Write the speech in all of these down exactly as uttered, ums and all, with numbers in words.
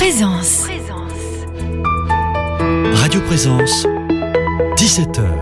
Présence. Radio Présence, dix-sept heures.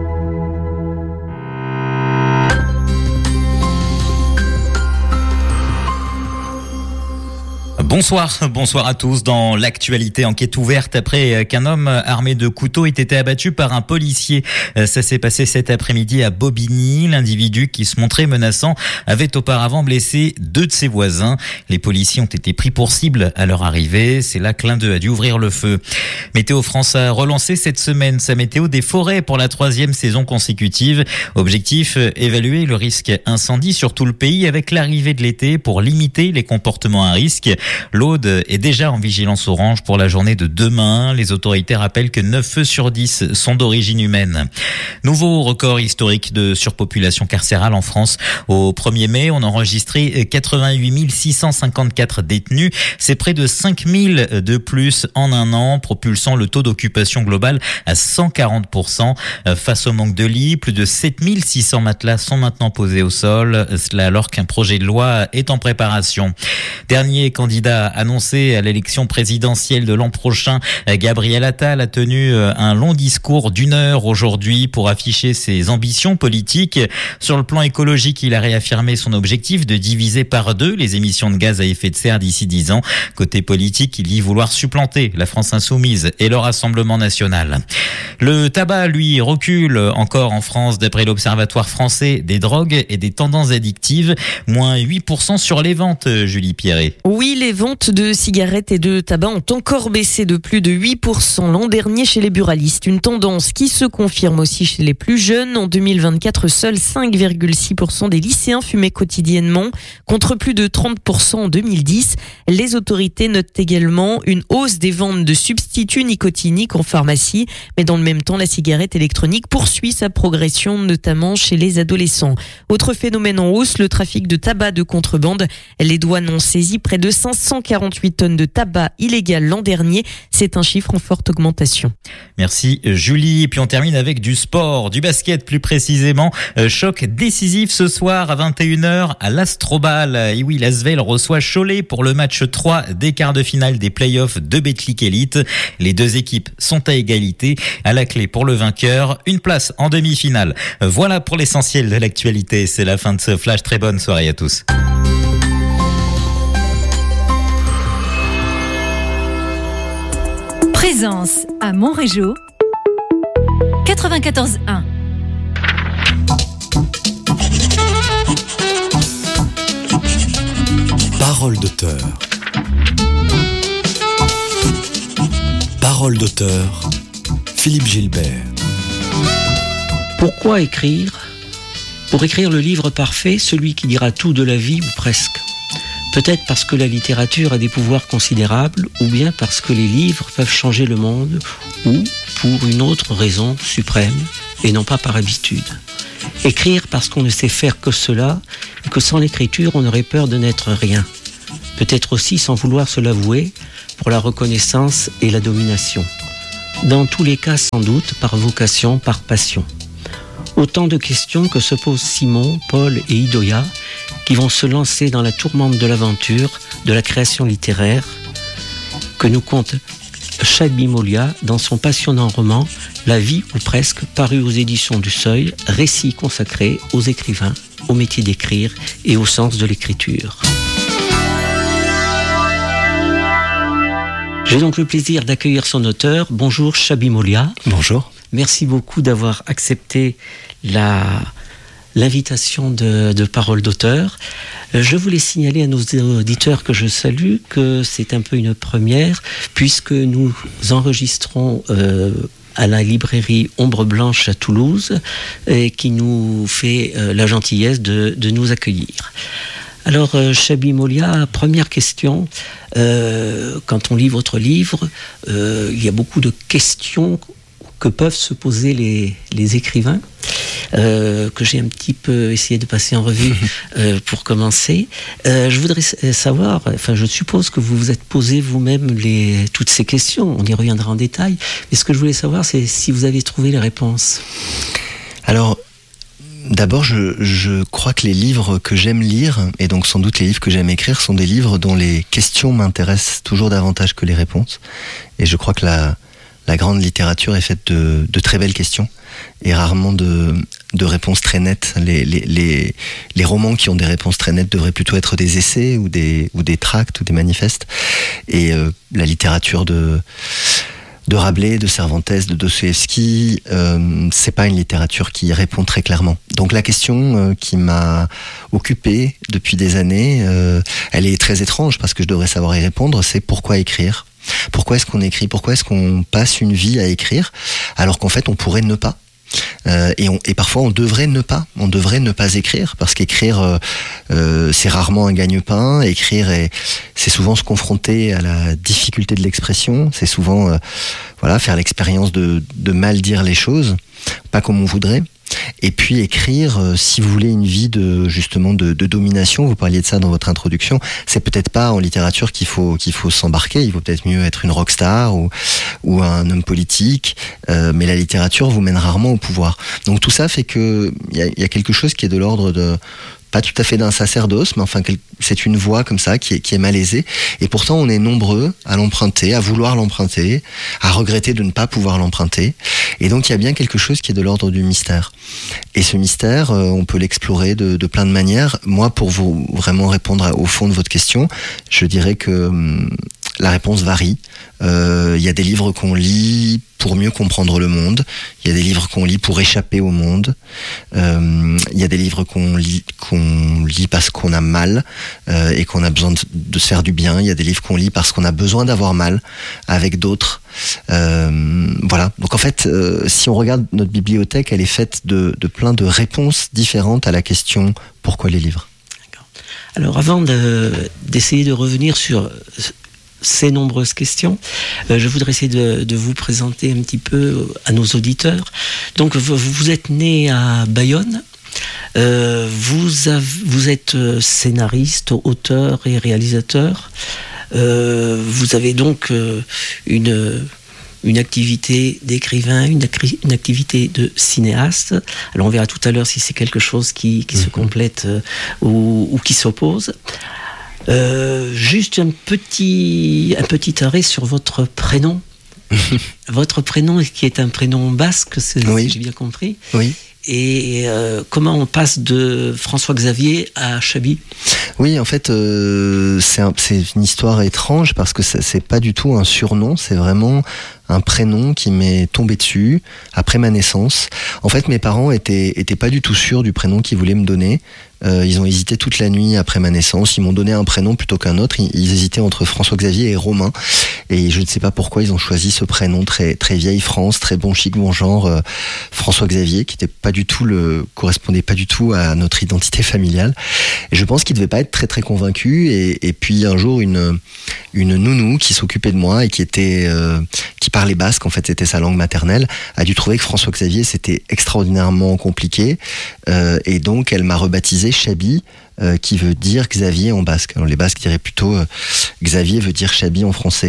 Bonsoir, bonsoir à tous. Dans l'actualité, enquête ouverte après qu'un homme armé de couteau ait été abattu par un policier. Ça s'est passé cet après-midi à Bobigny. L'individu qui se montrait menaçant avait auparavant blessé deux de ses voisins. Les policiers ont été pris pour cible à leur arrivée. C'est là que l'un d'eux a dû ouvrir le feu. Météo France a relancé cette semaine sa météo des forêts pour la troisième saison consécutive. Objectif, évaluer le risque incendie sur tout le pays avec l'arrivée de l'été pour limiter les comportements à risque. L'Aude est déjà en vigilance orange pour la journée de demain. Les autorités rappellent que neuf feux sur dix sont d'origine humaine. Nouveau record historique de surpopulation carcérale en France. Au premier mai, on a enregistré quatre-vingt-huit mille six cent cinquante-quatre détenus. C'est près de cinq mille de plus en un an, propulsant le taux d'occupation global à cent quarante pour cent. Face au manque de lits, plus de sept mille six cents matelas sont maintenant posés au sol. Cela alors qu'un projet de loi est en préparation. Dernier candidat annoncé à l'élection présidentielle de l'an prochain, Gabriel Attal a tenu un long discours d'une heure aujourd'hui pour afficher ses ambitions politiques. Sur le plan écologique, il a réaffirmé son objectif de diviser par deux les émissions de gaz à effet de serre d'ici dix ans. Côté politique, il dit vouloir supplanter la France insoumise et le Rassemblement national. Le tabac, lui, recule encore en France d'après l'Observatoire français des drogues et des tendances addictives. Moins huit pour cent sur les ventes, Julie Pierret. Oui, les ventes de cigarettes et de tabac ont encore baissé de plus de huit pour cent l'an dernier chez les buralistes. Une tendance qui se confirme aussi chez les plus jeunes. En deux mille vingt-quatre, seuls cinq virgule six pour cent des lycéens fumaient quotidiennement, contre plus de trente pour cent en deux mille dix. Les autorités notent également une hausse des ventes de substituts nicotiniques en pharmacie. Mais dans le même temps, la cigarette électronique poursuit sa progression, notamment chez les adolescents. Autre phénomène en hausse, le trafic de tabac de contrebande. Les douanes ont saisi près de cinq cent quarante-huit tonnes de tabac illégal l'an dernier. C'est un chiffre en forte augmentation. Merci Julie. Et puis on termine avec du sport, du basket plus précisément. Choc décisif ce soir à vingt et une heures à l'Astrobal. Et oui, l'Asvel reçoit Cholet pour le match trois des quarts de finale des playoffs de Betclic Elite. Les deux équipes sont à égalité. À la clé pour le vainqueur, une place en demi-finale. Voilà pour l'essentiel de l'actualité. C'est la fin de ce flash. Très bonne soirée à tous. Présence à Montrégeau, quatre-vingt-quatorze un. Parole d'auteur. Parole d'auteur, Philippe Gilbert. Pourquoi écrire ? Pour écrire le livre parfait, celui qui dira tout de la vie ou presque. Peut-être parce que la littérature a des pouvoirs considérables, ou bien parce que les livres peuvent changer le monde, ou pour une autre raison suprême, et non pas par habitude. Écrire parce qu'on ne sait faire que cela, et que sans l'écriture, on aurait peur de n'être rien. Peut-être aussi, sans vouloir se l'avouer, pour la reconnaissance et la domination. Dans tous les cas, sans doute, par vocation, par passion. Autant de questions que se posent Simon, Paul et Idoia, qui vont se lancer dans la tourmente de l'aventure, de la création littéraire, que nous conte Chabi Molia dans son passionnant roman « La vie ou presque » paru aux éditions du Seuil, récit consacré aux écrivains, au métier d'écrire et au sens de l'écriture. J'ai donc le plaisir d'accueillir son auteur. Bonjour Chabi Molia. Bonjour. Merci beaucoup d'avoir accepté la, l'invitation de, de Parole d'auteur. Je voulais signaler à nos auditeurs que je salue que c'est un peu une première, puisque nous enregistrons euh, à la librairie Ombre Blanche à Toulouse, et qui nous fait euh, la gentillesse de, de nous accueillir. Alors, euh, Chabi Molia, première question. Euh, quand on lit votre livre, euh, il y a beaucoup de questions que peuvent se poser les, les écrivains, euh, que j'ai un petit peu essayé de passer en revue euh, pour commencer. Euh, je voudrais savoir, enfin je suppose que vous vous êtes posé vous-même les, toutes ces questions, on y reviendra en détail, mais ce que je voulais savoir, c'est si vous avez trouvé les réponses. Alors, D'abord, je, je crois que les livres que j'aime lire, et donc sans doute les livres que j'aime écrire, sont des livres dont les questions m'intéressent toujours davantage que les réponses. Et je crois que la, la grande littérature est faite de, de très belles questions et rarement de, de réponses très nettes. Les, les, les, les romans qui ont des réponses très nettes devraient plutôt être des essais ou des, ou des tracts ou des manifestes. Et euh, la littérature de... de Rabelais, de Cervantes, de Dostoïevski, euh, c'est pas une littérature qui répond très clairement. Donc la question euh, qui m'a occupé depuis des années, euh, elle est très étrange parce que je devrais savoir y répondre, c'est pourquoi écrire ? Pourquoi est-ce qu'on écrit ? Pourquoi est-ce qu'on passe une vie à écrire alors qu'en fait on pourrait ne pas ? Euh, et, on, et parfois on devrait ne pas, on devrait ne pas écrire parce qu'écrire euh, euh, c'est rarement un gagne-pain. Écrire est, c'est souvent se confronter à la difficulté de l'expression, c'est souvent euh, voilà faire l'expérience de, de mal dire les choses, pas comme on voudrait. Et puis écrire, euh, si vous voulez une vie de justement de, de domination, vous parliez de ça dans votre introduction, c'est peut-être pas en littérature qu'il faut qu'il faut s'embarquer. Il vaut peut-être mieux être une rockstar ou ou un homme politique, euh, mais la littérature vous mène rarement au pouvoir. Donc tout ça fait que il y a, y a quelque chose qui est de l'ordre de pas tout à fait d'un sacerdoce, mais enfin c'est une voie comme ça qui est, qui est malaisée. Et pourtant on est nombreux à l'emprunter, à vouloir l'emprunter, à regretter de ne pas pouvoir l'emprunter. Et donc il y a bien quelque chose qui est de l'ordre du mystère. Et ce mystère, euh, on peut l'explorer de, de plein de manières. Moi, pour vous vraiment répondre au fond de votre question, je dirais que hum, la réponse varie. Il euh, y a des livres qu'on lit pour mieux comprendre le monde. Il y a des livres qu'on lit pour échapper au monde. Il euh, y a des livres qu'on lit, qu'on lit parce qu'on a mal euh, et qu'on a besoin de, de se faire du bien. Il y a des livres qu'on lit parce qu'on a besoin d'avoir mal avec d'autres. Euh, voilà. Donc en fait, euh, si on regarde notre bibliothèque, elle est faite de, de plein de réponses différentes à la question « Pourquoi les livres ?» Alors avant de, d'essayer de revenir sur ces nombreuses questions, euh, je voudrais essayer de, de vous présenter un petit peu à nos auditeurs. Donc vous, vous êtes né à Bayonne, euh, vous, avez, vous êtes scénariste, auteur et réalisateur. Euh, vous avez donc euh, une, une activité d'écrivain, une, une activité de cinéaste. Alors on verra tout à l'heure si c'est quelque chose qui, qui mmh. se complète euh, ou, ou qui s'oppose. Euh, juste un petit, un petit arrêt sur votre prénom. Votre prénom qui est un prénom basque, c'est, oui. si j'ai bien compris. Oui. Et euh, comment on passe de François-Xavier à Chabi ? Oui, en fait, euh, c'est, un, c'est une histoire étrange parce que ça, c'est pas du tout un surnom, c'est vraiment un prénom qui m'est tombé dessus après ma naissance. En fait, mes parents étaient, étaient pas du tout sûrs du prénom qu'ils voulaient me donner. Euh, ils ont hésité toute la nuit après ma naissance. Ils m'ont donné un prénom plutôt qu'un autre. Ils, ils hésitaient entre François-Xavier et Romain. Et je ne sais pas pourquoi ils ont choisi ce prénom très, très vieille France, très bon chic, bon genre, euh, François-Xavier, qui était pas du tout le, correspondait pas du tout à notre identité familiale. Et je pense qu'ils devaient pas être très très convaincus. Et, et puis un jour, une, une nounou qui s'occupait de moi et qui était, euh, qui parlait basque, en fait c'était sa langue maternelle, a dû trouver que François-Xavier c'était extraordinairement compliqué. Euh, et donc elle m'a rebaptisé Chabi, euh, qui veut dire Xavier en basque. Alors les basques diraient plutôt euh, Xavier veut dire Chabi en français.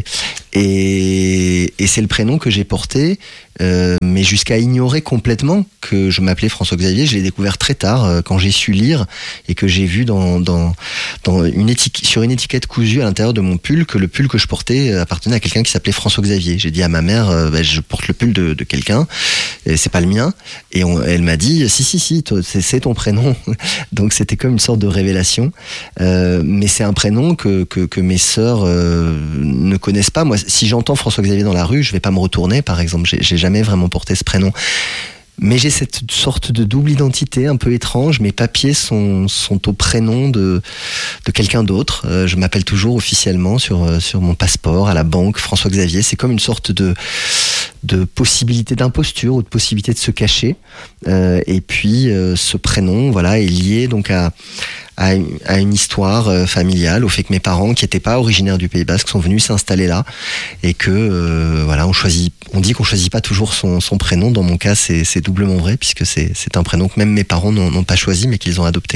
Et, et c'est le prénom que j'ai porté, euh, mais jusqu'à ignorer complètement que je m'appelais François-Xavier. Je l'ai découvert très tard, euh, quand j'ai su lire et que j'ai vu dans, dans, dans une étiquette, sur une étiquette cousue à l'intérieur de mon pull que le pull que je portais appartenait à quelqu'un qui s'appelait François-Xavier. J'ai dit à ma mère, euh, bah, je porte le pull de, de quelqu'un, et c'est pas le mien. Et on, elle m'a dit, si, si, si, toi, c'est, c'est ton prénom. Donc c'était comme une sorte de révélation. Euh, mais c'est un prénom que, que, que mes sœurs euh, ne connaissent pas. Moi, si j'entends François-Xavier dans la rue, je vais pas me retourner, par exemple. J'ai, j'ai jamais vraiment porté ce prénom. Mais j'ai cette sorte de double identité un peu étrange. Mes papiers sont, sont au prénom de, de quelqu'un d'autre. Euh, je m'appelle toujours officiellement sur, sur mon passeport, à la banque, François-Xavier. C'est comme une sorte de, de possibilité d'imposture ou de possibilité de se cacher. Euh, et puis, euh, ce prénom, voilà, est lié donc à, à, à une histoire euh, familiale, au fait que mes parents, qui n'étaient pas originaires du Pays Basque, sont venus s'installer là. Et que, euh, voilà, on choisit, on dit qu'on choisit pas toujours son, son prénom. Dans mon cas, c'est, c'est doublement vrai, puisque c'est, c'est un prénom que même mes parents n'ont, n'ont pas choisi, mais qu'ils ont adopté.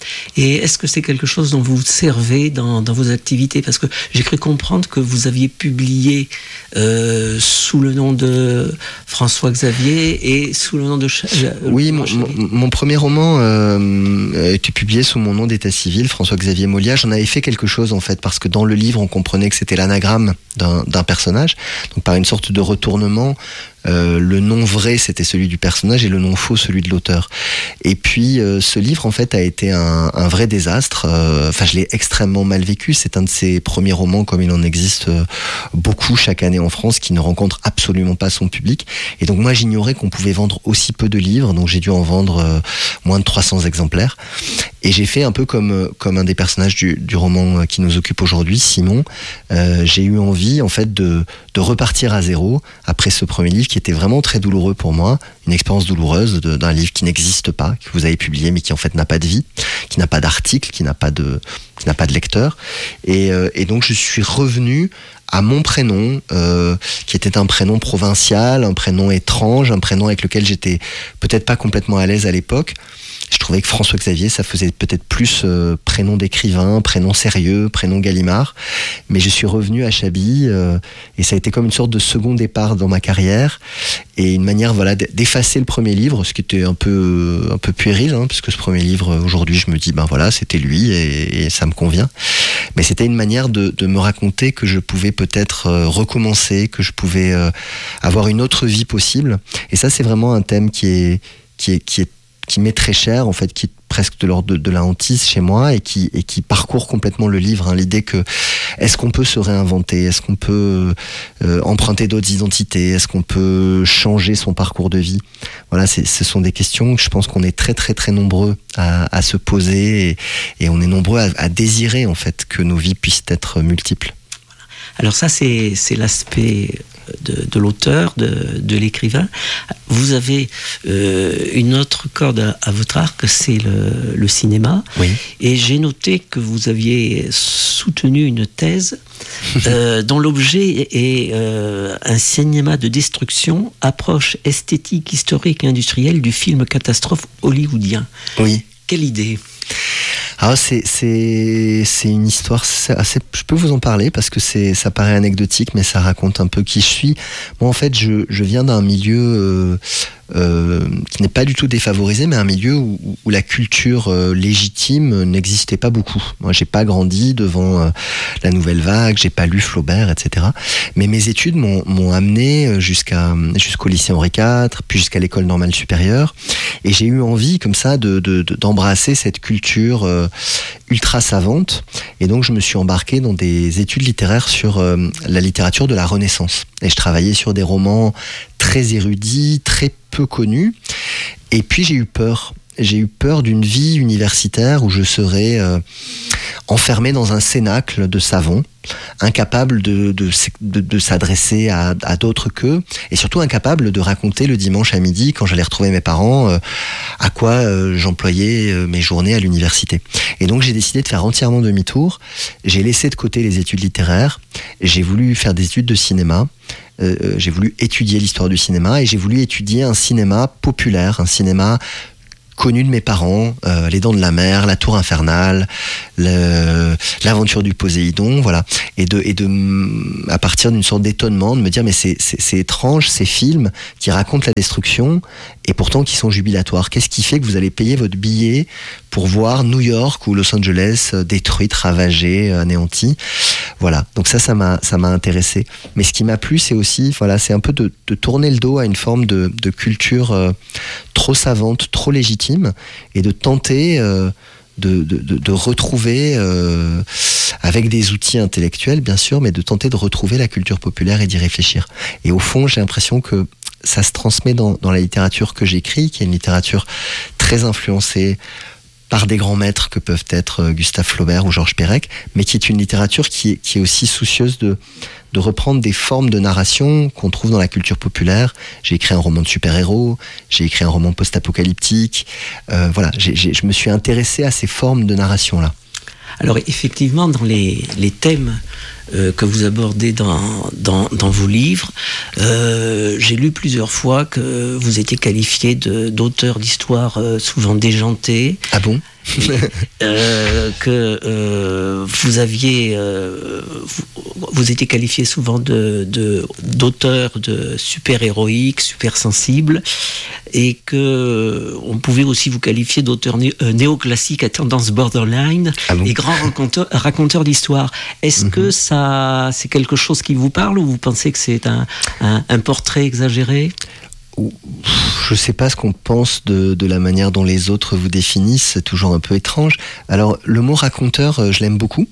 Et est-ce que c'est quelque chose dont vous vous servez dans, dans vos activités? Parce que j'ai cru comprendre que vous aviez publié euh, sous le nom de François Xavier et sous le nom de... Ch- oui, mon, mon, mon premier roman euh, a été publié sous mon nom d'état civil, François Xavier Molia. J'en avais fait quelque chose en fait, parce que dans le livre, on comprenait que c'était l'anagramme d'un, d'un personnage. Donc par une sorte de retournement, Euh, le nom vrai c'était celui du personnage et le nom faux celui de l'auteur. Et puis euh, ce livre en fait a été un, un vrai désastre. Enfin, euh, je l'ai extrêmement mal vécu. C'est un de ces premiers romans, comme il en existe euh, beaucoup chaque année en France, qui ne rencontre absolument pas son public. Et donc moi j'ignorais qu'on pouvait vendre aussi peu de livres, donc j'ai dû en vendre euh, moins de trois cents exemplaires. Et j'ai fait un peu comme comme un des personnages du, du roman qui nous occupe aujourd'hui, Simon. Euh, j'ai eu envie en fait de de repartir à zéro après ce premier livre qui était vraiment très douloureux pour moi, une expérience douloureuse de, d'un livre qui n'existe pas, que vous avez publié mais qui en fait n'a pas de vie, qui n'a pas d'article, qui n'a pas de qui n'a pas de lecteur. Et, euh, et donc je suis revenu à mon prénom, euh, qui était un prénom provincial, un prénom étrange, un prénom avec lequel j'étais peut-être pas complètement à l'aise à l'époque. Je trouvais que François Xavier, ça faisait peut-être plus euh, prénom d'écrivain, prénom sérieux, prénom Gallimard. Mais je suis revenu à Chablis euh, et ça a été comme une sorte de second départ dans ma carrière et une manière, voilà, d'effacer le premier livre, ce qui était un peu un peu puéril, hein, parce que ce premier livre, aujourd'hui, je me dis, ben voilà, c'était lui et, et ça me convient. Mais c'était une manière de, de me raconter que je pouvais peut-être euh, recommencer, que je pouvais euh, avoir une autre vie possible. Et ça, c'est vraiment un thème qui est qui est qui est qui m'est très cher, en fait, qui est presque de l'ordre de, de la hantise chez moi et qui, et qui parcourt complètement le livre. Hein, l'idée que, est-ce qu'on peut se réinventer? Est-ce qu'on peut euh, emprunter d'autres identités? Est-ce qu'on peut changer son parcours de vie? Voilà, c'est, ce sont des questions que je pense qu'on est très très très nombreux à, à se poser et, et on est nombreux à, à désirer, en fait, que nos vies puissent être multiples. Alors ça, c'est, c'est l'aspect de, de l'auteur, de, de l'écrivain. Vous avez euh, une autre corde à, à votre arc, c'est le, le cinéma. Oui. Et j'ai noté que vous aviez soutenu une thèse euh, dont l'objet est euh, un cinéma de destruction, approche esthétique, historique et industrielle du film catastrophe hollywoodien. Oui. Quelle idée? Ah, c'est, c'est, c'est une histoire assez, je peux vous en parler parce que c'est, ça paraît anecdotique, mais ça raconte un peu qui je suis. Moi, en fait, je, je viens d'un milieu euh, euh, qui n'est pas du tout défavorisé, mais un milieu où, où la culture euh, légitime n'existait pas beaucoup. Moi, j'ai pas grandi devant euh, la Nouvelle Vague, j'ai pas lu Flaubert, et cetera. Mais mes études m'ont, m'ont amené jusqu'à, jusqu'au lycée Henri quatre, puis jusqu'à l'école normale supérieure, et j'ai eu envie, comme ça, de, de, de d'embrasser cette culture euh, ultra savante. Et donc, je me suis embarqué dans des études littéraires sur euh, la littérature de la Renaissance. Et je travaillais sur des romans très érudits, très peu connus. Et puis, j'ai eu peur. J'ai eu peur d'une vie universitaire où je serais euh, enfermé dans un cénacle de savants, incapable de, de, de, de s'adresser à, à d'autres qu'eux, et surtout incapable de raconter le dimanche à midi, quand j'allais retrouver mes parents, euh, à quoi euh, j'employais euh, mes journées à l'université. Et donc j'ai décidé de faire entièrement demi-tour. J'ai laissé de côté les études littéraires, j'ai voulu faire des études de cinéma. Euh, j'ai voulu étudier l'histoire du cinéma et j'ai voulu étudier un cinéma populaire, un cinéma connu de mes parents, euh, Les Dents de la Mer, La Tour Infernale, le, L'Aventure du Poséidon, voilà, et de, et de, à partir d'une sorte d'étonnement, de me dire mais c'est, c'est, c'est étrange ces films qui racontent la destruction et pourtant qui sont jubilatoires. Qu'est-ce qui fait que vous allez payer votre billet pour voir New York ou Los Angeles détruite, ravagée, anéantie? Voilà, donc ça, ça m'a, ça m'a intéressé. Mais ce qui m'a plu, c'est aussi, voilà, c'est un peu de, de tourner le dos à une forme de, de culture euh, trop savante, trop légitime, et de tenter euh, de, de, de, de retrouver, euh, avec des outils intellectuels, bien sûr, mais de tenter de retrouver la culture populaire et d'y réfléchir. Et au fond, j'ai l'impression que ça se transmet dans, dans la littérature que j'écris, qui est une littérature très influencée par des grands maîtres que peuvent être Gustave Flaubert ou Georges Perec, mais qui est une littérature qui est, qui est aussi soucieuse de, de reprendre des formes de narration qu'on trouve dans la culture populaire. J'ai écrit un roman de super-héros, j'ai écrit un roman post-apocalyptique, euh, voilà, j'ai, j'ai, je me suis intéressé à ces formes de narration-là. Alors effectivement, dans les, les thèmes euh, que vous abordez dans, dans, dans vos livres, euh, j'ai lu plusieurs fois que vous étiez qualifié de, d'auteur d'histoire euh, souvent déjanté. Ah bon ? euh, que euh, vous aviez, euh, vous, vous étiez qualifié souvent de, de d'auteur de super héroïque, super sensible, et que on pouvait aussi vous qualifier d'auteur né, euh, néoclassique à tendance borderline ah bon et grand raconteur, raconteur d'histoire. Est-ce mm-hmm. que ça, c'est quelque chose qui vous parle, ou vous pensez que c'est un, un, un portrait exagéré? Je ne sais pas ce qu'on pense de, de la manière dont les autres vous définissent, c'est toujours un peu étrange. Alors, le mot raconteur, je l'aime beaucoup.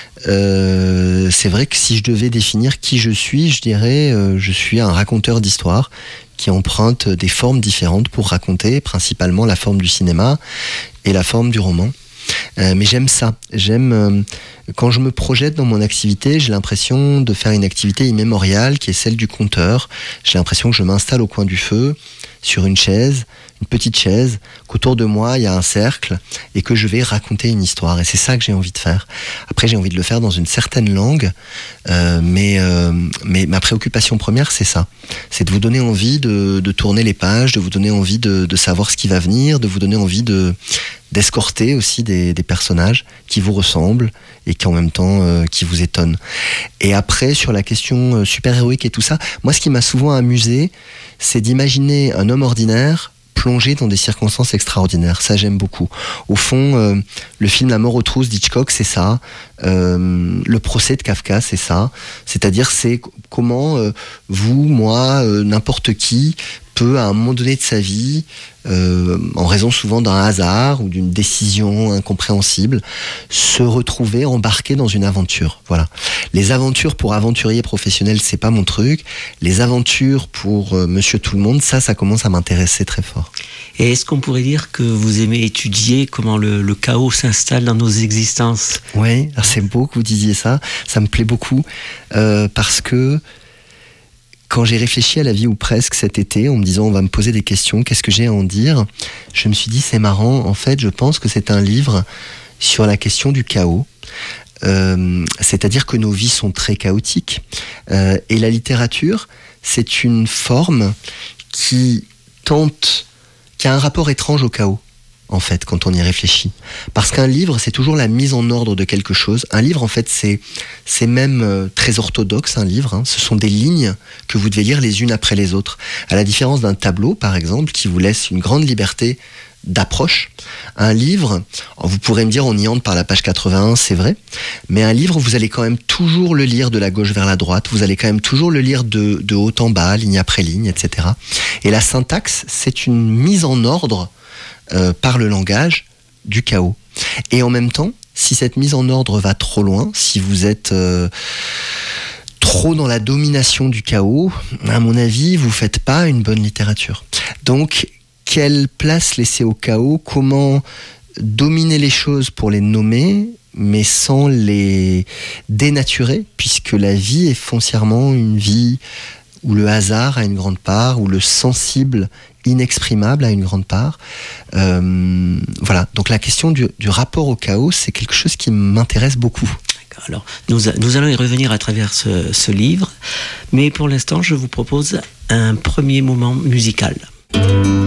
Euh, c'est vrai que si je devais définir qui je suis, je dirais euh, je suis un raconteur d'histoire qui emprunte des formes différentes pour raconter, principalement la forme du cinéma et la forme du roman. Euh, mais j'aime ça. J'aime euh, quand je me projette dans mon activité, j'ai l'impression de faire une activité immémoriale qui est celle du conteur. J'ai l'impression que je m'installe au coin du feu, sur une chaise, une petite chaise, qu'autour de moi il y a un cercle et que je vais raconter une histoire. Et c'est ça que j'ai envie de faire. Après, j'ai envie de le faire dans une certaine langue, euh, mais, euh, mais ma préoccupation première, c'est ça. C'est de vous donner envie de, de tourner les pages, de vous donner envie de, de savoir ce qui va venir, de vous donner envie de, d'escorter aussi des, des personnages qui vous ressemblent et qui en même temps euh, qui vous étonnent. Et après, sur la question euh, super-héroïque et tout ça, moi ce qui m'a souvent amusé, c'est d'imaginer un homme ordinaire plongé dans des circonstances extraordinaires. Ça, j'aime beaucoup. Au fond, euh, le film La mort aux trousses d'Hitchcock, c'est ça. Euh, le procès de Kafka, c'est ça. C'est-à-dire, c'est comment euh, vous, moi, euh, n'importe qui peut, à un moment donné de sa vie, euh, en raison souvent d'un hasard ou d'une décision incompréhensible, se retrouver embarqué dans une aventure. Voilà. Les aventures pour aventuriers professionnels, c'est pas mon truc. Les aventures pour euh, Monsieur Tout-le-Monde, ça, ça commence à m'intéresser très fort. Et est-ce qu'on pourrait dire que vous aimez étudier comment le, le chaos s'installe dans nos existences? Oui, c'est beau que vous disiez ça. Ça me plaît beaucoup euh, parce que quand j'ai réfléchi à La vie ou presque cet été, en me disant on va me poser des questions, qu'est-ce que j'ai à en dire, je me suis dit c'est marrant, en fait je pense que c'est un livre sur la question du chaos, euh, c'est-à-dire que nos vies sont très chaotiques, euh, et la littérature c'est une forme qui tente, qui a un rapport étrange au chaos. En fait, quand on y réfléchit. Parce qu'un livre, c'est toujours la mise en ordre de quelque chose. Un livre, en fait, c'est, c'est même euh, très orthodoxe, un livre. Hein. Ce sont des lignes que vous devez lire les unes après les autres. À la différence d'un tableau, par exemple, qui vous laisse une grande liberté d'approche. Un livre, vous pourrez me dire, on y entre par la page quatre-vingt-un, c'est vrai. Mais un livre, vous allez quand même toujours le lire de la gauche vers la droite. Vous allez quand même toujours le lire de, de haut en bas, ligne après ligne, et cetera. Et la syntaxe, c'est une mise en ordre Euh, par le langage du chaos. Et en même temps, si cette mise en ordre va trop loin, si vous êtes euh, trop dans la domination du chaos, à mon avis, vous faites pas une bonne littérature. Donc, quelle place laisser au chaos? Comment dominer les choses pour les nommer, mais sans les dénaturer, puisque la vie est foncièrement une vie où le hasard a une grande part, où le sensible inexprimable a une grande part. Euh, voilà. Donc la question du, du rapport au chaos, c'est quelque chose qui m'intéresse beaucoup. Alors, nous, nous allons y revenir à travers ce, ce livre, mais pour l'instant, je vous propose un premier moment musical.